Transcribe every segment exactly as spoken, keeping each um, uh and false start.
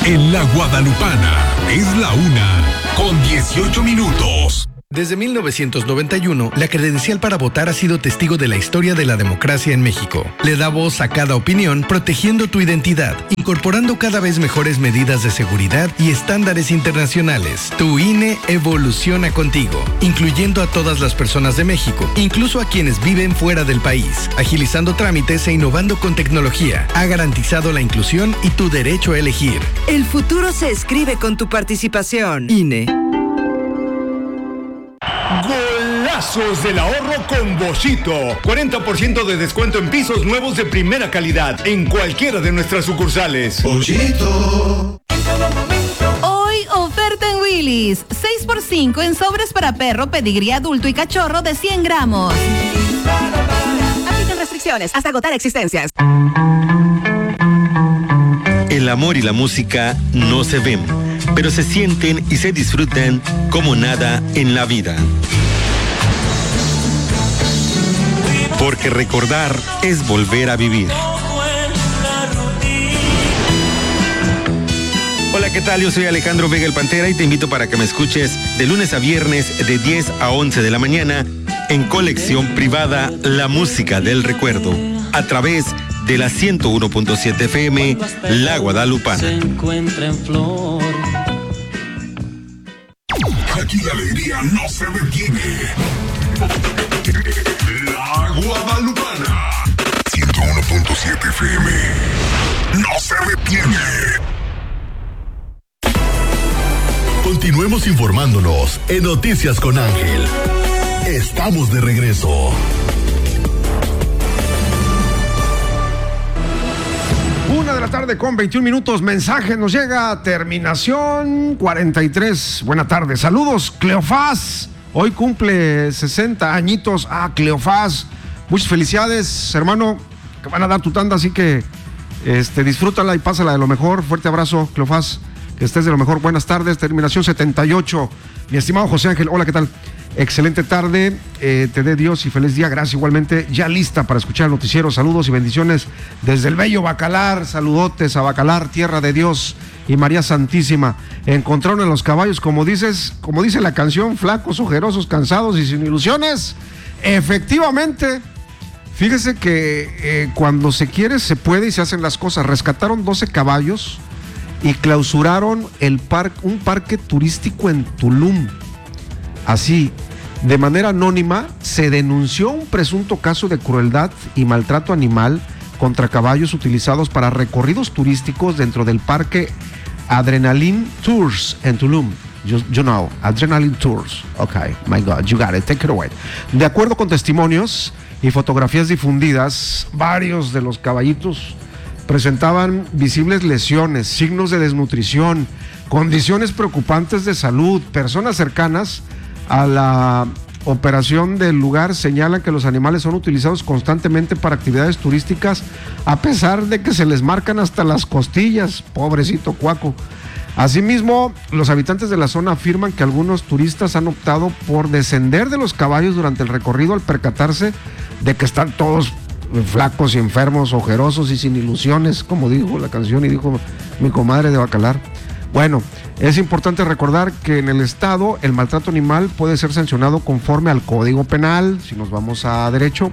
En la Guadalupana es la una con dieciocho minutos. Desde mil novecientos noventa y uno, la credencial para votar ha sido testigo de la historia de la democracia en México. Le da voz a cada opinión, protegiendo tu identidad, incorporando cada vez mejores medidas de seguridad y estándares internacionales. Tu I N E evoluciona contigo, incluyendo a todas las personas de México, incluso a quienes viven fuera del país, agilizando trámites e innovando con tecnología. Ha garantizado la inclusión y tu derecho a elegir. El futuro se escribe con tu participación. I N E. Golazos del ahorro con Boschito. cuarenta por ciento de descuento en pisos nuevos de primera calidad en cualquiera de nuestras sucursales. Boschito. Hoy oferta en Willy's. seis por cinco en sobres para perro, pedigrí adulto y cachorro de cien gramos. Aplican restricciones hasta agotar existencias. El amor y la música no se ven, pero se sienten y se disfrutan como nada en la vida. Porque recordar es volver a vivir. Hola, ¿qué tal? Yo soy Alejandro Vega el Pantera y te invito para que me escuches de lunes a viernes de diez a once de la mañana en Colección Privada, la música del recuerdo, a través de la ciento uno punto siete F M, La Guadalupana. Se encuentra en flor. Aquí la alegría no se detiene. La Guadalupana, ciento uno punto siete F M, no se detiene. Continuemos informándonos en Noticias con Ángel. Estamos de regreso. Una de la tarde con veintiún minutos. Mensaje nos llega. Terminación cuarenta y tres. Buena tarde. Saludos, Cleofás. Hoy cumple sesenta añitos. Ah, Cleofás. Muchas felicidades, hermano. Que van a dar tu tanda, así que este, disfrútala y pásala de lo mejor. Fuerte abrazo, Cleofás. Que estés de lo mejor. Buenas tardes. Terminación setenta y ocho. Mi estimado José Ángel. Hola, ¿qué tal? Excelente tarde, eh, te dé Dios y feliz día, gracias igualmente, ya lista para escuchar el noticiero, saludos y bendiciones desde el bello Bacalar, saludotes a Bacalar, tierra de Dios y María Santísima. Encontraron en los caballos, como dices, como dice la canción, flacos, ojerosos, cansados y sin ilusiones. Efectivamente, fíjese que eh, cuando se quiere se puede y se hacen las cosas. Rescataron doce caballos y clausuraron el par- un parque turístico en Tulum. Así, de manera anónima, se denunció un presunto caso de crueldad y maltrato animal contra caballos utilizados para recorridos turísticos dentro del parque Adrenaline Tours en Tulum. You, you know, Adrenaline Tours. Okay, my God, you got it, take it away. De acuerdo con testimonios y fotografías difundidas, varios de los caballitos presentaban visibles lesiones, signos de desnutrición, condiciones preocupantes de salud. Personas cercanas a la operación del lugar señalan que los animales son utilizados constantemente para actividades turísticas, a pesar de que se les marcan hasta las costillas. Pobrecito cuaco. Asimismo, los habitantes de la zona afirman que algunos turistas han optado por descender de los caballos durante el recorrido al percatarse de que están todos flacos y enfermos, ojerosos y sin ilusiones, como dijo la canción y dijo mi comadre de Bacalar. Bueno, es importante recordar que en el estado el maltrato animal puede ser sancionado conforme al Código Penal, si nos vamos a derecho,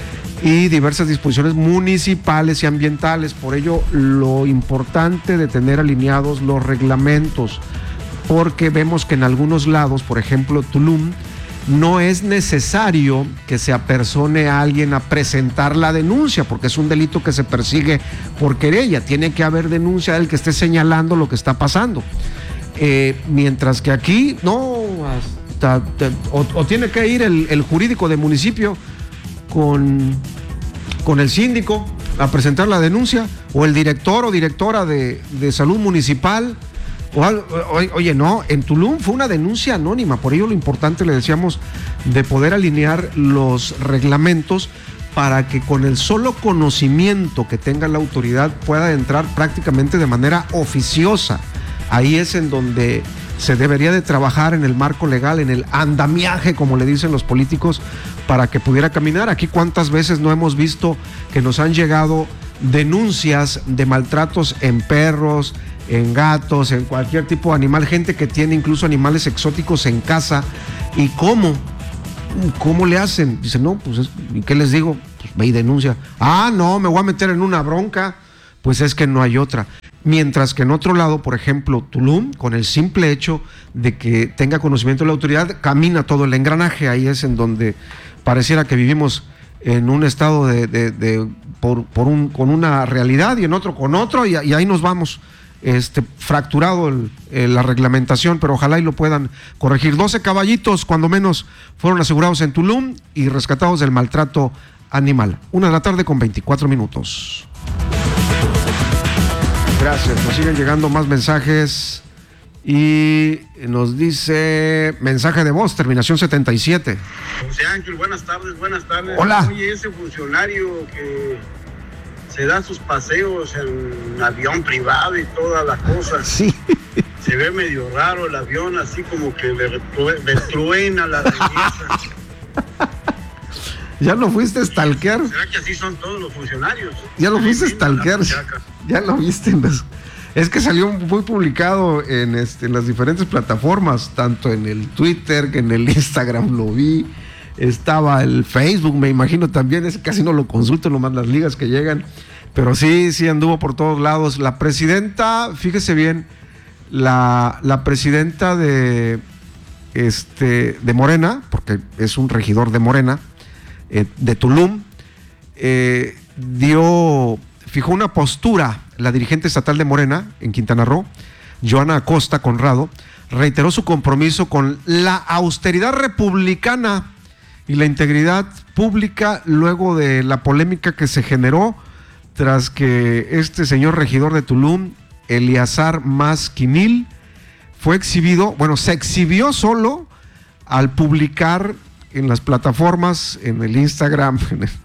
y diversas disposiciones municipales y ambientales. Por ello, lo importante de tener alineados los reglamentos, porque vemos que en algunos lados, por ejemplo Tulum, no es necesario que se apersone a alguien a presentar la denuncia, porque es un delito que se persigue por querella. Tiene que haber denuncia del que esté señalando lo que está pasando. Eh, mientras que aquí, no, hasta, te, o, o tiene que ir el, el jurídico de municipio con, con el síndico a presentar la denuncia, o el director o directora de, de salud municipal. Oye, no, en Tulum fue una denuncia anónima, por ello lo importante, le decíamos, de poder alinear los reglamentos para que con el solo conocimiento que tenga la autoridad pueda entrar prácticamente de manera oficiosa. Ahí es en donde se debería de trabajar, en el marco legal, en el andamiaje, como le dicen los políticos, para que pudiera caminar. Aquí cuántas veces no hemos visto que nos han llegado denuncias de maltratos en perros, en gatos, en cualquier tipo de animal, gente que tiene incluso animales exóticos en casa. ¿Y cómo? ¿Cómo le hacen? Dice, no, pues, es, ¿y qué les digo? Pues ve y denuncia. Ah, no, me voy a meter en una bronca. Pues es que no hay otra. Mientras que en otro lado, por ejemplo, Tulum, con el simple hecho de que tenga conocimiento de la autoridad, camina todo el engranaje. Ahí es en donde pareciera que vivimos en un estado de, de, de por, por un, con una realidad y en otro con otro, y, y ahí nos vamos. Este, fracturado el, el, la reglamentación, pero ojalá y lo puedan corregir. doce caballitos, cuando menos, fueron asegurados en Tulum y rescatados del maltrato animal. Una de la tarde con veinticuatro minutos. Gracias, nos siguen llegando más mensajes y nos dice mensaje de voz, terminación setenta y siete. José Ángel, buenas tardes, buenas tardes. Hola. Oye, ese funcionario que se da sus paseos en avión privado y toda la cosa. Sí. Se ve medio raro el avión, así como que le, le truena la belleza. ¿Ya lo fuiste a stalkear? ¿Será que así son todos los funcionarios? ¿Ya lo fuiste a stalkear? ¿Ya lo viste? En las... Es que salió muy publicado en, este, en las diferentes plataformas, tanto en el Twitter que en el Instagram lo vi. Estaba el Facebook, me imagino también, ese casi no lo consulto, nomás las ligas que llegan, pero sí, sí anduvo por todos lados. La presidenta, fíjese bien, la, la presidenta de, este, de Morena, porque es un regidor de Morena, eh, de Tulum, eh, dio, fijó una postura, la dirigente estatal de Morena en Quintana Roo, Joana Acosta Conrado, reiteró su compromiso con la austeridad republicana y la integridad pública luego de la polémica que se generó tras que este señor regidor de Tulum, Eleazar Masquinil, fue exhibido, bueno, se exhibió solo al publicar en las plataformas, en el Instagram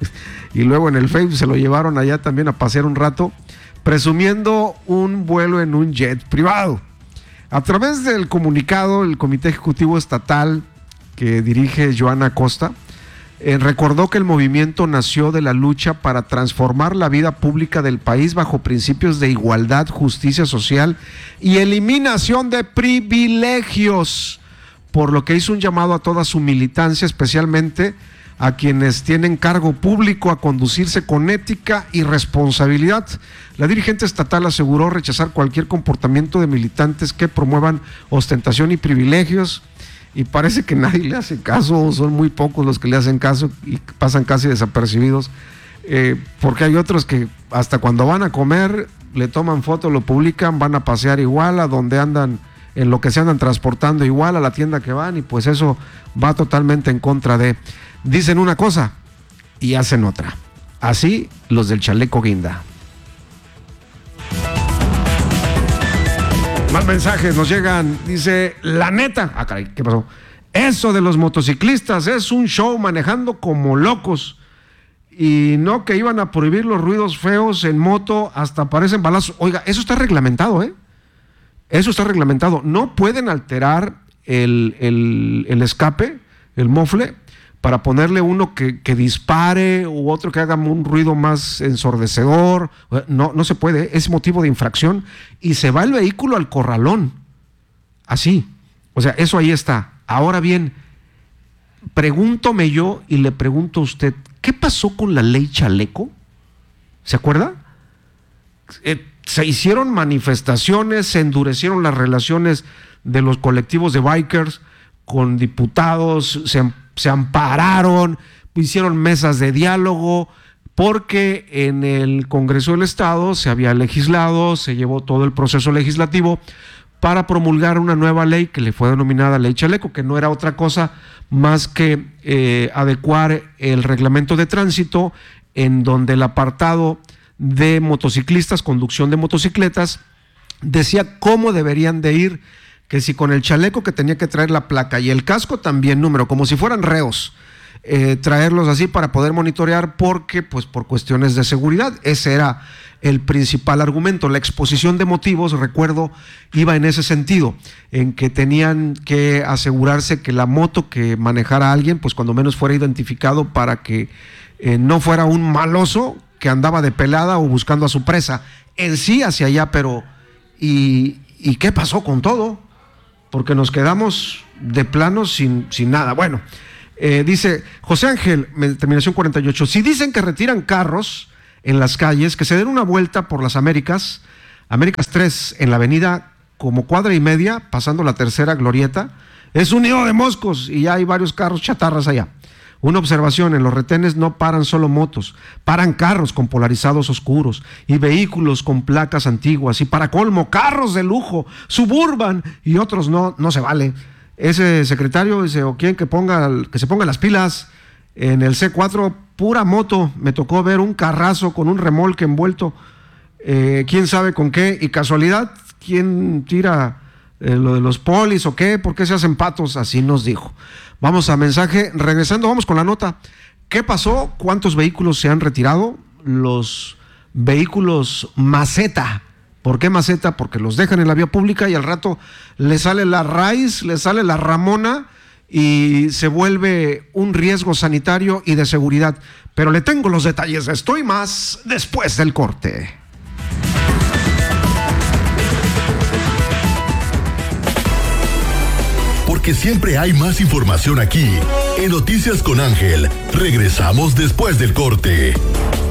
y luego en el Facebook, se lo llevaron allá también a pasear un rato, presumiendo un vuelo en un jet privado. A través del comunicado, el Comité Ejecutivo Estatal que dirige Joana Acosta, eh, recordó que el movimiento nació de la lucha para transformar la vida pública del país bajo principios de igualdad, justicia social y eliminación de privilegios, por lo que hizo un llamado a toda su militancia, especialmente a quienes tienen cargo público, a conducirse con ética y responsabilidad. La dirigente estatal aseguró rechazar cualquier comportamiento de militantes que promuevan ostentación y privilegios, y parece que nadie le hace caso, son muy pocos los que le hacen caso y pasan casi desapercibidos, eh, porque hay otros que hasta cuando van a comer le toman foto, lo publican, van a pasear igual, a donde andan, en lo que se andan transportando igual, a la tienda que van, y pues eso va totalmente en contra de, dicen una cosa y hacen otra. Así los del chaleco guinda. Más mensajes nos llegan, dice, la neta, ah caray, ¿qué pasó? Eso de los motociclistas es un show, manejando como locos, y no que iban a prohibir los ruidos feos en moto, hasta parecen balazos. Oiga, eso está reglamentado, ¿eh? Eso está reglamentado, no pueden alterar el, el, el escape, el mofle, para ponerle uno que, que dispare u otro que haga un ruido más ensordecedor. No, no se puede, es motivo de infracción y se va el vehículo al corralón. Así, o sea, eso ahí está. Ahora bien, pregúntome yo y le pregunto a usted, ¿qué pasó con la ley chaleco? ¿Se acuerda? Eh, se hicieron manifestaciones, se endurecieron las relaciones de los colectivos de bikers con diputados, se se ampararon, hicieron mesas de diálogo, porque en el Congreso del Estado se había legislado, se llevó todo el proceso legislativo para promulgar una nueva ley que le fue denominada Ley Chaleco, que no era otra cosa más que eh, adecuar el reglamento de tránsito, en donde el apartado de motociclistas, conducción de motocicletas, decía cómo deberían de ir, que si con el chaleco que tenía que traer la placa y el casco también número, como si fueran reos, eh, traerlos así para poder monitorear, porque pues por cuestiones de seguridad. Ese era el principal argumento. La exposición de motivos, recuerdo, iba en ese sentido, en que tenían que asegurarse que la moto que manejara alguien, pues cuando menos fuera identificado, para que eh, no fuera un maloso que andaba de pelada o buscando a su presa. En sí hacia allá, pero ¿Y, y qué pasó con todo? Porque nos quedamos de plano sin, sin nada. Bueno, eh, dice José Ángel, terminación cuarenta y ocho, si dicen que retiran carros en las calles, que se den una vuelta por las Américas, Américas tres, en la avenida como cuadra y media, pasando la tercera glorieta, es un nido de moscos y ya hay varios carros chatarras allá. Una observación, en los retenes no paran solo motos, paran carros con polarizados oscuros y vehículos con placas antiguas y para colmo, carros de lujo, Suburban y otros no, no se vale. Ese secretario dice, o quien que ponga, que se ponga las pilas, en el C cuatro, pura moto, me tocó ver un carrazo con un remolque envuelto, eh, quién sabe con qué, y casualidad, quién tira eh, lo de los polis o qué, por qué se hacen patos, así nos dijo. Vamos a mensaje, regresando, vamos con la nota. ¿Qué pasó? ¿Cuántos vehículos se han retirado? Los vehículos maceta. ¿Por qué maceta? Porque los dejan en la vía pública y al rato le sale la raíz, le sale la ramona y se vuelve un riesgo sanitario y de seguridad. Pero le tengo los detalles de esto y más después del corte. Porque siempre hay más información aquí. En Noticias con Ángel, regresamos después del corte.